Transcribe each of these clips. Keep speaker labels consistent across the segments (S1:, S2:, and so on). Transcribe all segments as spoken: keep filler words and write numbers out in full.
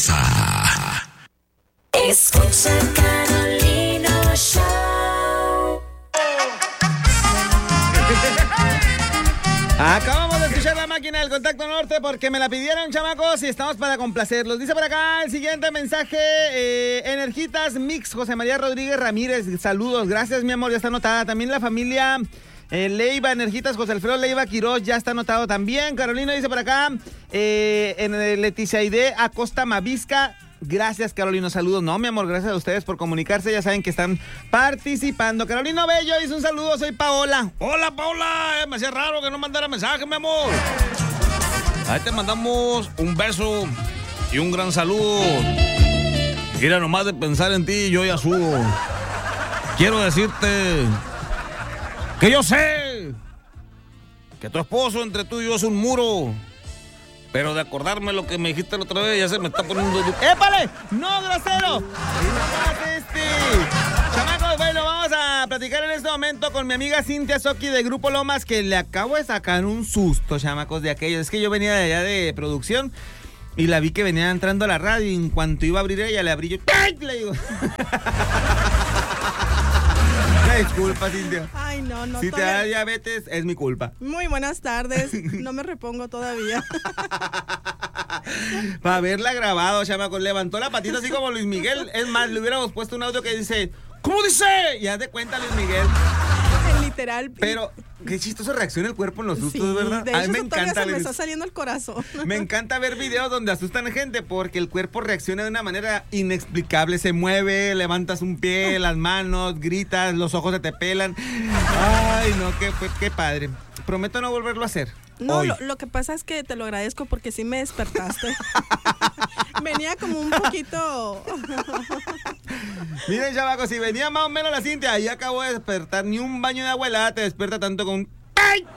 S1: Poderosa.
S2: Escucha Carolina Show.
S3: Acabamos de escuchar la máquina del contacto norte porque me la pidieron, chamacos, y estamos para complacerlos. Dice por acá el siguiente mensaje, eh, Energitas Mix, José María Rodríguez Ramírez, saludos, gracias mi amor, ya está anotada. También la familia eh, Leiva, Energitas, José Alfredo Leiva Quiroz, ya está anotado también. Carolina dice por acá, eh, en eh, Leticia Aide Acosta Mavisca. Gracias, Carolina, saludos. No, mi amor, gracias a ustedes por comunicarse. Ya saben que están participando. Carolina Bello dice un saludo, soy Paola. Hola, Paola, eh, me hacía raro que no mandara mensaje, mi amor. Ahí te mandamos un beso y un gran saludo. Mira, nomás de pensar en ti, yo ya subo. Quiero decirte que yo sé que tu esposo entre tú y yo es un muro. Pero de acordarme lo que me dijiste la otra vez, ya se me está poniendo... ¡Épale! ¡No, grosero! Este. Chamacos, bueno, vamos a platicar en este momento con mi amiga Cintia Soki de Grupo Lomas, que le acabo de sacar un susto, chamacos, de aquellos. Es que yo venía de allá de producción y la vi que venía entrando a la radio y en cuanto iba a abrir ella, le abrí yo... ¡Ay! Le digo... Disculpa, Cintia.
S4: Ay, no, no.
S3: Si te da diabetes, es mi culpa.
S4: Muy buenas tardes. No me repongo todavía.
S3: Para haberla grabado, chamacos. Levantó la patita así como Luis Miguel. Es más, le hubiéramos puesto un audio que dice, ¿cómo dice? Y haz de cuenta, Luis Miguel.
S4: Literal.
S3: Pero qué chistoso reacciona el cuerpo en los sustos,
S4: sí,
S3: ¿verdad?
S4: De hecho,
S3: a mí me encanta
S4: se me
S3: ver...
S4: está saliendo el corazón.
S3: Me encanta ver videos donde asustan a gente porque el cuerpo reacciona de una manera inexplicable. Se mueve, levantas un pie, las manos, gritas, los ojos se te pelan. Ay, no, qué, qué padre. Prometo no volverlo a hacer.
S4: No, lo, lo que pasa es que te lo agradezco porque sí me despertaste. Venía como un poquito...
S3: Miren, chavacos, si venía más o menos la Cintia, ahí acabo de despertar. Ni un baño de abuelada te despierta tanto con un... ¡Ay!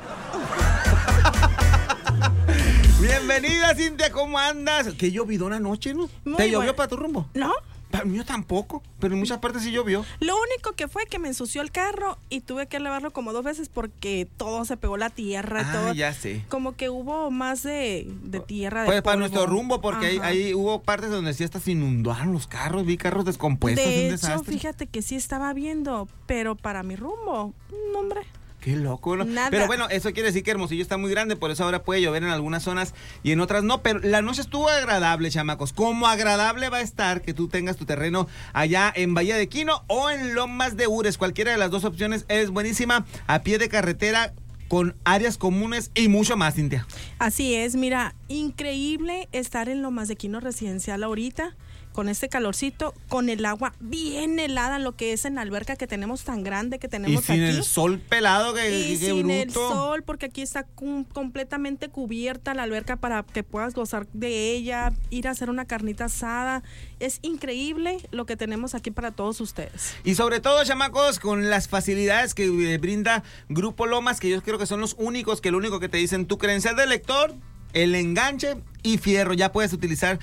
S3: Bienvenida, Cintia, ¿cómo andas? Qué llovidona anoche, ¿no?
S4: Muy
S3: ¿Te llovió
S4: bueno.
S3: para tu rumbo?
S4: ¿No?
S3: Para mí tampoco, pero en muchas partes sí llovió.
S4: Lo único que fue que me ensució el carro y tuve que lavarlo como dos veces porque todo se pegó la tierra.
S3: Ah,
S4: todo.
S3: ya sé.
S4: Como que hubo más de, de tierra.
S3: Pues
S4: de
S3: para
S4: polvo.
S3: nuestro rumbo, porque ahí, ahí hubo partes donde sí hasta se inundaron los carros, vi carros descompuestos,
S4: De
S3: un
S4: hecho,
S3: desastre.
S4: fíjate que sí estaba viendo, pero para mi rumbo, no, hombre.
S3: Qué loco, ¿no?
S4: Nada.
S3: Pero bueno, eso quiere decir que Hermosillo está muy grande, por eso ahora puede llover en algunas zonas y en otras no, pero la noche estuvo agradable, chamacos. Como agradable va a estar que tú tengas tu terreno allá en Bahía de Quino o en Lomas de Ures. Cualquiera de las dos opciones es buenísima, a pie de carretera, con áreas comunes y mucho más, Cintia.
S4: Así es, mira, increíble estar en Lomas de Quino Residencial ahorita, con este calorcito, con el agua bien helada, lo que es en la alberca que tenemos tan grande que tenemos
S3: y sin
S4: aquí.
S3: el sol pelado, que,
S4: Y
S3: que
S4: sin
S3: bruto.
S4: el sol, porque aquí está cum- completamente cubierta la alberca para que puedas gozar de ella, ir a hacer una carnita asada. Es increíble lo que tenemos aquí para todos ustedes.
S3: Y sobre todo, chamacos, con las facilidades que eh, brinda Grupo Lomas, que yo creo que son los únicos, que lo único que te dicen, tu credencial de lector, el enganche y fierro, ya puedes utilizar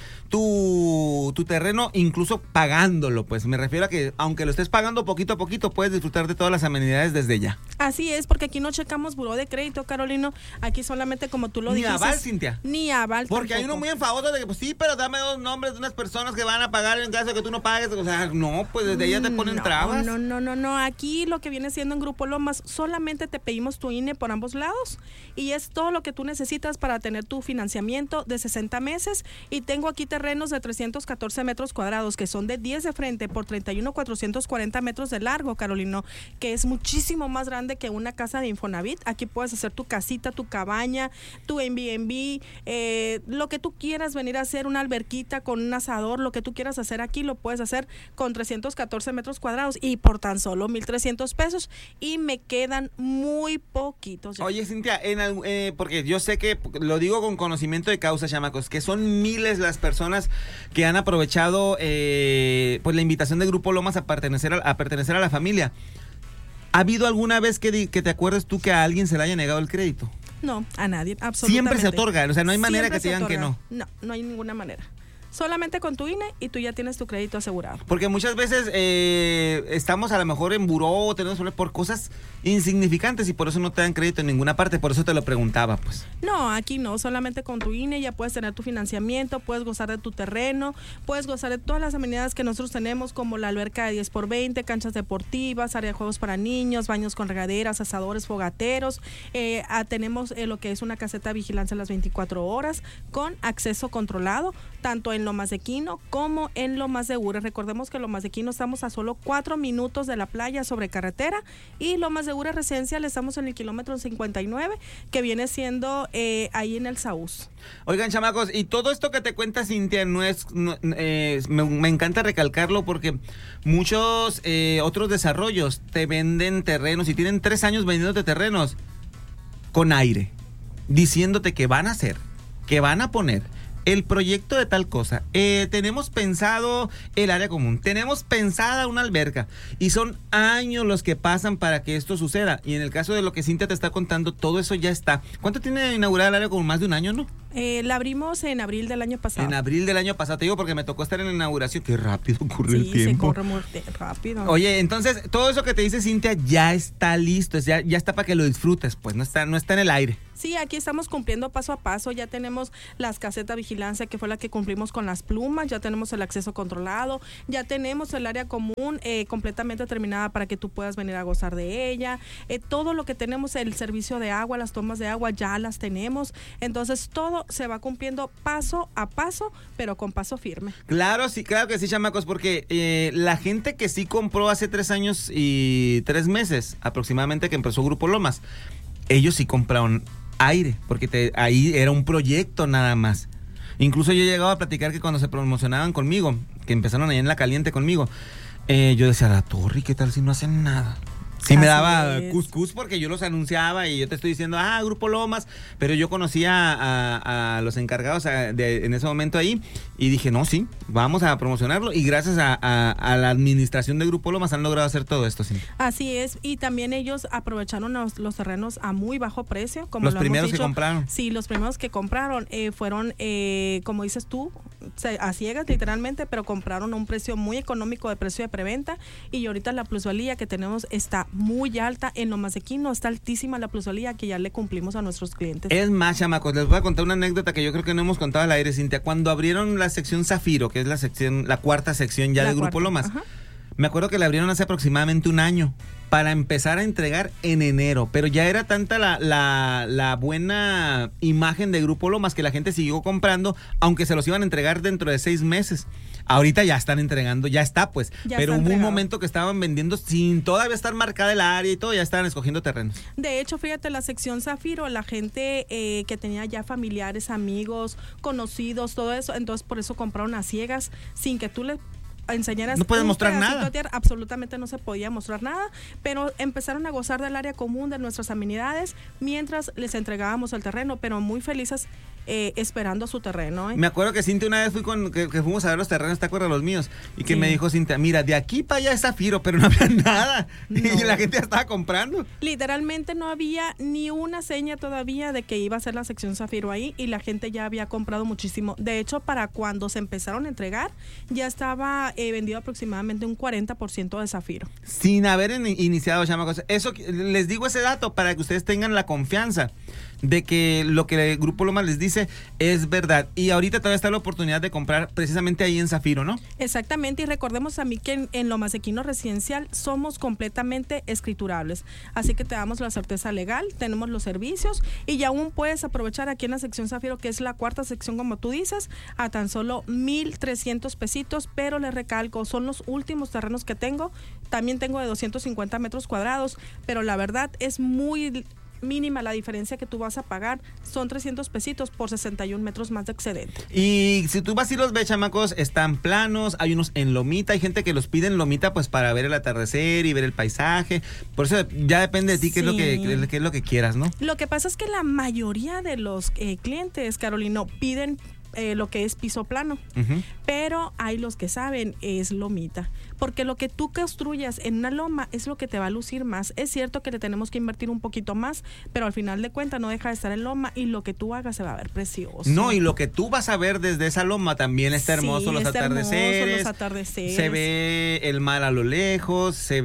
S3: tu, tu terreno incluso pagándolo, pues me refiero a que aunque lo estés pagando poquito a poquito, puedes disfrutar de todas las amenidades desde ya.
S4: Así es, porque aquí no checamos buró de crédito, Carolino, aquí solamente como tú lo
S3: Ni
S4: dijiste.
S3: aval, Cintia.
S4: Ni aval
S3: Porque
S4: tampoco.
S3: hay uno muy enfadoso de que, pues sí, pero dame dos nombres de unas personas que van a pagar en caso de que tú no pagues. O sea, no, pues desde ya te ponen
S4: no,
S3: trabas.
S4: No, no, no, no. Aquí lo que viene siendo en Grupo Lomas, solamente te pedimos tu I N E por ambos lados y es todo lo que tú necesitas para tener tu financiamiento de sesenta meses. Y tengo aquí terrenos de trescientos catorce metros cuadrados que son de diez de frente por treinta y uno cuatrocientos cuarenta metros de largo, Carolino, que es muchísimo más grande que una casa de Infonavit. Aquí puedes hacer tu casita, tu cabaña, tu Airbnb, eh, lo que tú quieras venir a hacer, una alberquita con un asador, lo que tú quieras hacer aquí lo puedes hacer con trescientos catorce metros cuadrados y por tan solo mil trescientos pesos y me quedan muy poquitos.
S3: Oye, Cintia, en, eh, porque yo sé que lo digo con conocimiento de causa, chamacos, que son miles las personas que han aprovechado eh, pues la invitación de Grupo Lomas a pertenecer a, a pertenecer a la familia. ¿Ha habido alguna vez que, di, que te acuerdes tú que a alguien se le haya negado el crédito?
S4: No, a nadie, absolutamente.
S3: Siempre se otorga, o sea, no hay manera
S4: Siempre
S3: que te digan
S4: se
S3: que no.
S4: No, no hay ninguna manera. Solamente con tu I N E y tú ya tienes tu crédito asegurado.
S3: Porque muchas veces eh, estamos a lo mejor en buró, tenemos problemas por cosas insignificantes y por eso no te dan crédito en ninguna parte, por eso te lo preguntaba, pues.
S4: No, aquí no, solamente con tu I N E ya puedes tener tu financiamiento, puedes gozar de tu terreno, puedes gozar de todas las amenidades que nosotros tenemos, como la alberca de diez por veinte, canchas deportivas, área de juegos para niños, baños con regaderas, asadores, fogateros. Eh, ah, tenemos eh, lo que es una caseta de vigilancia a las veinticuatro horas con acceso controlado, tanto en Lomas de Quino como en Lomas de Ure. Recordemos que Lomas de Quino estamos a solo cuatro minutos de la playa sobre carretera y Lomas de Ure Residencial estamos en el kilómetro cincuenta y nueve, que viene siendo eh, ahí en el Saúz.
S3: Oigan, chamacos, y todo esto que te cuenta Cintia no es, no, eh, me, me encanta recalcarlo porque muchos eh, otros desarrollos te venden terrenos y tienen tres años vendiéndote terrenos con aire, diciéndote que van a hacer, que van a poner el proyecto de tal cosa, eh, tenemos pensado el área común, tenemos pensada una alberca y son años los que pasan para que esto suceda. Y en el caso de lo que Cintia te está contando, todo eso ya está. ¿Cuánto tiene inaugurada el área común? Más de un año, ¿no?
S4: Eh, la abrimos en abril del año pasado.
S3: En abril del año pasado, te digo porque me tocó estar en la inauguración. Qué rápido ocurre
S4: sí,
S3: el tiempo.
S4: Sí, se corre muy rápido.
S3: Oye, entonces, todo eso que te dice Cintia ya está listo, ya, ya está para que lo disfrutes, pues no está, no está en el aire.
S4: Sí, aquí estamos cumpliendo paso a paso, ya tenemos las casetas de vigilancia que fue la que cumplimos con las plumas, ya tenemos el acceso controlado, ya tenemos el área común eh, completamente terminada para que tú puedas venir a gozar de ella, eh, todo lo que tenemos, el servicio de agua, las tomas de agua ya las tenemos, entonces todo se va cumpliendo paso a paso, pero con paso firme.
S3: Claro, sí, claro que sí, chamacos, porque eh, la gente que sí compró hace tres años y tres meses aproximadamente que empezó Grupo Lomas, ellos sí compraron aire, porque te, ahí era un proyecto nada más. Incluso yo he llegado a platicar que cuando se promocionaban conmigo, que empezaron ahí en La Caliente conmigo, eh, yo decía, la torre, ¿qué tal si no hacen nada? Sí
S4: Así
S3: me daba
S4: es.
S3: cuscús porque yo los anunciaba y yo te estoy diciendo, ah, Grupo Lomas, pero yo conocía a, a, a los encargados a, de, en ese momento ahí y dije, no, sí, vamos a promocionarlo y gracias a, a, a la administración de Grupo Lomas han logrado hacer todo esto, sí.
S4: Así es, y también ellos aprovecharon los, los terrenos a muy bajo precio. Como
S3: Los
S4: lo
S3: primeros
S4: hemos dicho.
S3: que compraron.
S4: Sí, los primeros que compraron eh, fueron, eh, como dices tú, a ciegas literalmente, pero compraron a un precio muy económico de precio de preventa y ahorita la plusvalía que tenemos está muy alta. En Lomas de Quino está altísima la plusvalía que ya le cumplimos a nuestros clientes.
S3: Es más, chamacos, les voy a contar una anécdota que yo creo que no hemos contado al aire, Cintia. Cuando abrieron la sección Zafiro, que es la sección, la cuarta sección ya
S4: La
S3: del Grupo
S4: cuarta,
S3: Lomas,
S4: ajá.
S3: me acuerdo que la abrieron hace aproximadamente un año para empezar a entregar en enero, pero ya era tanta la, la, la buena imagen de Grupo Lomas que la gente siguió comprando, aunque se los iban a entregar dentro de seis meses. Ahorita ya están entregando, ya está pues,
S4: Ya
S3: pero
S4: está
S3: hubo un
S4: entregado.
S3: momento que estaban vendiendo sin todavía estar marcada el área y todo, ya estaban escogiendo terrenos.
S4: De hecho, fíjate, la sección Zafiro, la gente eh, que tenía ya familiares, amigos, conocidos, todo eso, entonces por eso compraron a ciegas sin que tú le enseñaras.
S3: No pueden
S4: un
S3: mostrar
S4: pedacito
S3: nada.
S4: de tierra. Absolutamente no se podía mostrar nada, pero empezaron a gozar del área común, de nuestras amenidades, mientras les entregábamos el terreno, pero muy felices eh, esperando su terreno. ¿eh?
S3: Me acuerdo que Cintia una vez fui con, que, que fuimos a ver los terrenos, ¿te acuerdas? Los míos. Y que
S4: Sí.
S3: me dijo Cintia, mira, de aquí para allá es Zafiro, pero no había nada.
S4: No.
S3: Y la gente ya estaba comprando.
S4: Literalmente no había ni una seña todavía de que iba a ser la sección Zafiro ahí y la gente ya había comprado muchísimo. De hecho, para cuando se empezaron a entregar, ya estaba eh, vendido aproximadamente un cuarenta por ciento de Zafiro.
S3: Sin haber in- iniciado, chamacos. Eso, les digo ese dato para que ustedes tengan la confianza de que lo que el Grupo Lomas les dice es verdad. Y ahorita todavía está la oportunidad de comprar precisamente ahí en Zafiro, ¿no?
S4: Exactamente, y recordemos a mí que en, en Lomas de Quino Residencial somos completamente escriturables, así que te damos la certeza legal, tenemos los servicios y ya aún puedes aprovechar aquí en la sección Zafiro, que es la cuarta sección como tú dices, a tan solo mil trescientos pesitos, pero les recalco, son los últimos terrenos que tengo, también tengo de doscientos cincuenta metros cuadrados, pero la verdad es muy mínima la diferencia que tú vas a pagar, son trescientos pesitos por sesenta y un metros más de excedente.
S3: Y si tú vas y los ves, chamacos, están planos, hay unos en lomita, hay gente que los pide en lomita pues para ver el atardecer y ver el paisaje. Por eso ya depende de ti qué es lo
S4: Sí.
S3: que, qué, qué es lo que quieras, ¿no?
S4: Lo que pasa es que la mayoría de los eh, clientes, Carolino, piden eh, lo que es piso plano.
S3: Ujú.
S4: Pero hay los que saben, es lomita. Porque lo que tú construyas en una loma es lo que te va a lucir más. Es cierto que le tenemos que invertir un poquito más, pero al final de cuentas no deja de estar en loma y lo que tú hagas se va a ver precioso.
S3: No, y lo que tú vas a ver desde esa loma también está hermoso,
S4: Sí,
S3: los,
S4: está hermoso,
S3: atardeceres,
S4: los atardeceres.
S3: se ve el mar a lo lejos, se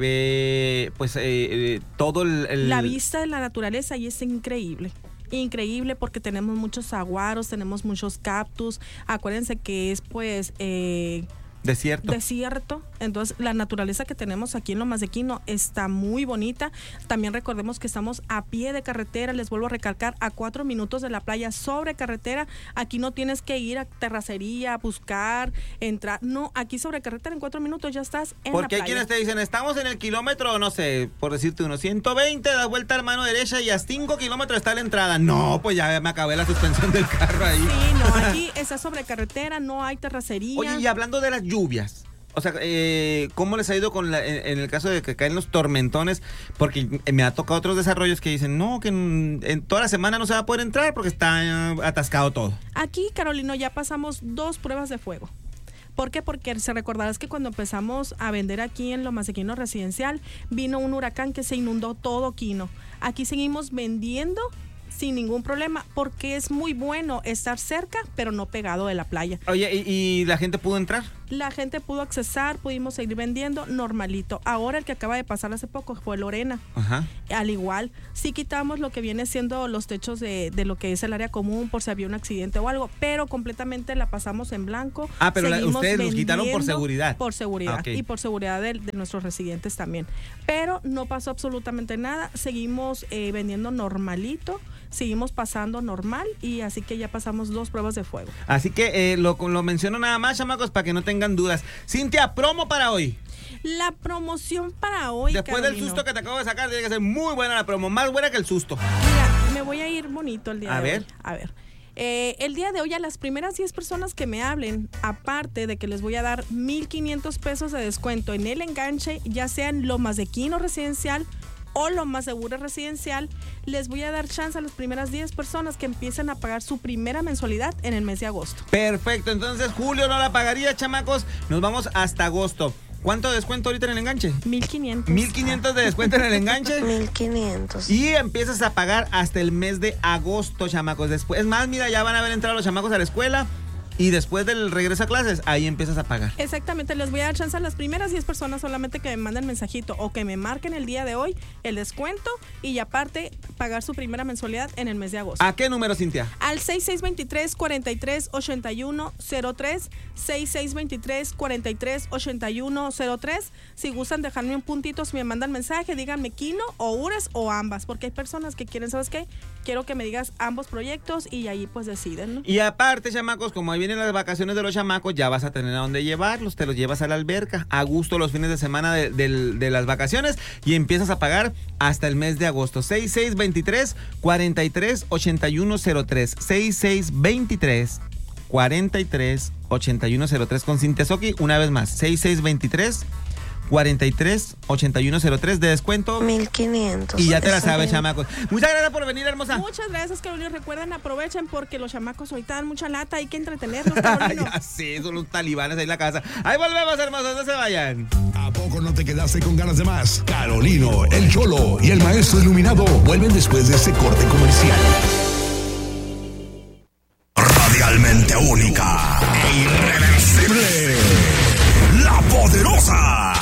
S3: ve pues eh, eh, todo el, el-
S4: La vista de la naturaleza ahí es increíble. Increíble porque tenemos muchos saguaros, tenemos muchos cactus. Acuérdense que es pues eh,
S3: desierto.
S4: desierto. Entonces la naturaleza que tenemos aquí en Lomas de Quino está muy bonita. También recordemos que estamos a pie de carretera. Les vuelvo a recalcar, a cuatro minutos de la playa sobre carretera. Aquí no tienes que ir a terracería, a buscar, entrar. No, aquí sobre carretera en cuatro minutos ya estás en
S3: Porque
S4: la
S3: hay
S4: playa.
S3: quienes te dicen, estamos en el kilómetro, no sé, por decirte uno, ciento veinte, das vuelta a mano derecha y a cinco kilómetros está la entrada. No, pues ya me acabé la suspensión del carro ahí.
S4: Sí, no, aquí está sobre carretera, no hay terracería.
S3: Oye, y hablando de las lluvias, o sea, eh, ¿cómo les ha ido con la, en, en el caso de que caen los tormentones? Porque me ha tocado otros desarrollos que dicen, no, que en, en toda la semana no se va a poder entrar porque está eh, atascado todo.
S4: Aquí, Carolino, ya pasamos dos pruebas de fuego. ¿Por qué? Porque se recordarás que cuando empezamos a vender aquí en Lomas de Quino Residencial, vino un huracán que se inundó todo Quino. Aquí seguimos vendiendo sin ningún problema porque es muy bueno estar cerca, pero no pegado de la playa.
S3: Oye, ¿y, y la gente pudo entrar?
S4: La gente pudo accesar, pudimos seguir vendiendo normalito. Ahora el que acaba de pasar hace poco fue Lorena.
S3: Ajá.
S4: Al igual, sí quitamos lo que viene siendo los techos de, de lo que es el área común por si había un accidente o algo, pero completamente la pasamos en blanco.
S3: Ah, pero la-
S4: Seguimos
S3: ustedes los quitaron por
S4: vendiendo
S3: seguridad.
S4: Por seguridad
S3: Ah, ok.
S4: y por seguridad de, de nuestros residentes también. Pero no pasó absolutamente nada, seguimos eh, vendiendo normalito, seguimos pasando normal y así que ya pasamos dos pruebas de fuego.
S3: Así que eh, lo, lo menciono nada más, chamacos, para que no tengan dudas. Cintia, promo para hoy.
S4: La promoción para hoy,
S3: Después
S4: Carolino.
S3: del susto que te acabo de sacar, tiene que ser muy buena la promo, más buena que el susto.
S4: Mira, me voy a ir bonito el día
S3: A
S4: de
S3: ver.
S4: hoy. A ver. Eh, el día de hoy a las primeras diez personas que me hablen, aparte de que les voy a dar mil quinientos pesos de descuento en el enganche, ya sean Lomas de Quino Residencial o Lomas Segura Residencial, les voy a dar chance a las primeras diez personas que empiecen a pagar su primera mensualidad en el mes de agosto.
S3: Perfecto, entonces Julio no la pagaría, chamacos. Nos vamos hasta agosto. ¿Cuánto descuento ahorita en el enganche?
S4: mil quinientos.
S3: mil quinientos de descuento en el enganche.
S2: mil quinientos.
S3: Y empiezas a pagar hasta el mes de agosto, chamacos. Después, es más, mira, ya van a haber entrado los chamacos a la escuela. Y después del regreso a clases, ahí empiezas a pagar.
S4: Exactamente, les voy a dar chance a las primeras diez personas solamente que me manden mensajito o que me marquen el día de hoy el descuento y aparte pagar su primera mensualidad en el mes de agosto.
S3: ¿A qué número, Cintia?
S4: Al seis seis dos tres, cuatro tres ocho uno cero tres, seis seis dos tres, cuatro tres ocho uno cero tres. Si gustan dejarme un puntito, si me mandan mensaje, díganme Quino o Ures o ambas, porque hay personas que quieren, ¿sabes qué? Quiero que me digas ambos proyectos y ahí pues deciden, ¿no?
S3: Y aparte, chamacos, como ahí vienen las vacaciones de los chamacos, ya vas a tener a dónde llevarlos. Te los llevas a la alberca a gusto los fines de semana de, de- de las vacaciones y empiezas a pagar hasta el mes de agosto. seis seis dos tres, cuatro tres ocho uno cero tres. seis seis dos tres, cuatro tres ocho uno cero tres con Cintia Soki. Una vez más, seis seis dos tres, cuatro tres ocho uno cero tres de descuento.
S2: mil quinientos.
S3: Y ya te la
S2: Está
S3: sabes,
S2: bien.
S3: chamacos. Muchas gracias por venir, hermosa.
S4: Muchas gracias, Carolina. Recuerden, aprovechen porque los chamacos ahorita dan mucha lata, hay que entretenerlos, Carolina.
S3: Ya sé, son los talibanes ahí en la casa. Ahí volvemos, hermosos, no se vayan.
S1: ¿A poco no te quedaste con ganas de más? Carolino, el Cholo y el Maestro Iluminado vuelven después de este corte comercial. Radialmente única e irreversible. La Poderosa.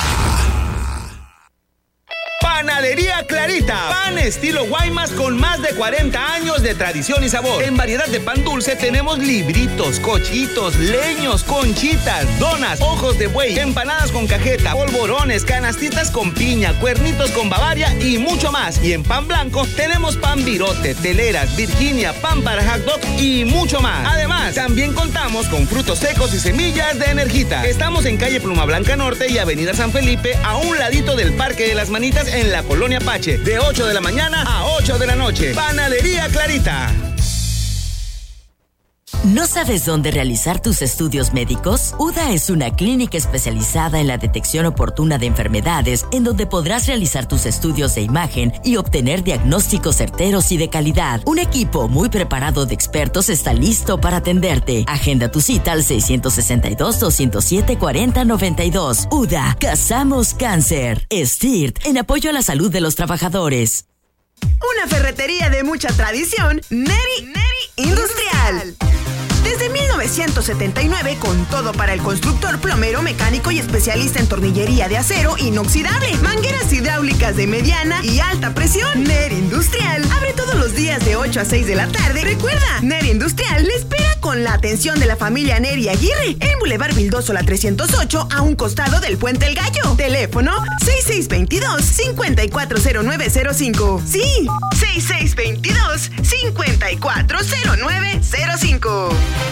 S3: Panadería Clarita, pan estilo Guaymas con más de cuarenta años de tradición y sabor. En variedad de pan dulce tenemos libritos, cochitos, leños, conchitas, donas, ojos de buey, empanadas con cajeta, polvorones, canastitas con piña, cuernitos con bavaria y mucho más. Y en pan blanco tenemos pan virote, teleras, Virginia, pan para hot dog y mucho más. Además, también contamos con frutos secos y semillas de Energita. Estamos en calle Pluma Blanca Norte y avenida San Felipe, a un ladito del Parque de las Manitas en la Colonia Pache, de ocho de la mañana a ocho de la noche. Panadería Clarita.
S5: ¿No sabes dónde realizar tus estudios médicos? U D A es una clínica especializada en la detección oportuna de enfermedades, en donde podrás realizar tus estudios de imagen y obtener diagnósticos certeros y de calidad. Un equipo muy preparado de expertos está listo para atenderte. Agenda tu cita al seis seis dos, dos cero siete, cuatro cero nueve dos. U D A, cazamos cáncer. S T I R T, en apoyo a la salud de los trabajadores.
S6: Una ferretería de mucha tradición, Neri, Neri Industrial. Desde mil novecientos setenta y nueve, con todo para el constructor, plomero, mecánico y especialista en tornillería de acero inoxidable, mangueras hidráulicas de mediana y alta presión. Neri Industrial abre todos los días de ocho a seis de la tarde. Recuerda, Neri Industrial le espera con la atención de la familia Neri Aguirre en Boulevard Vildoso la trescientos ocho, a un costado del Puente El Gallo. Teléfono seis seis dos dos, cinco cuatro cero nueve cero cinco. Sí, seis seis dos dos, cinco cuatro cero nueve cero cinco.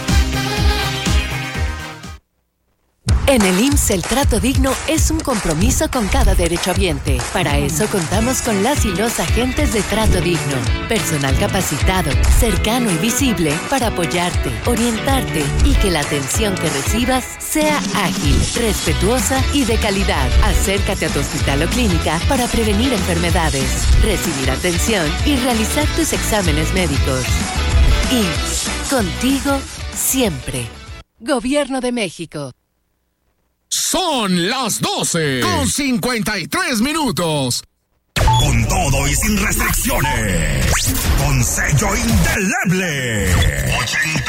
S7: En el I M S S el trato digno es un compromiso con cada derechohabiente. Para eso contamos con las y los agentes de trato digno. Personal capacitado, cercano y visible para apoyarte, orientarte y que la atención que recibas sea ágil, respetuosa y de calidad. Acércate a tu hospital o clínica para prevenir enfermedades, recibir atención y realizar tus exámenes médicos. I M S S, contigo siempre. Gobierno de México.
S8: Son las doce con cincuenta y tres minutos.
S1: Con todo y sin restricciones. Con sello indeleble. ochenta